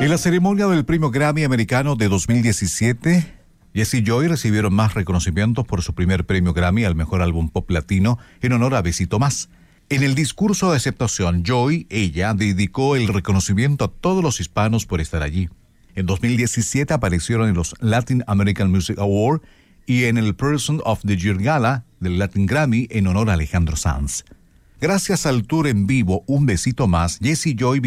En la ceremonia del Premio Grammy americano de 2017, Jessie y Joy recibieron más reconocimientos por su primer Premio Grammy al Mejor Álbum Pop Latino en honor a Besito Más. En el discurso de aceptación, ella dedicó el reconocimiento a todos los hispanos por estar allí. En 2017 aparecieron en los Latin American Music Awards y en el Person of the Year Gala del Latin Grammy en honor a Alejandro Sanz. Gracias al tour en vivo Un Besito Más, Jessie y Joy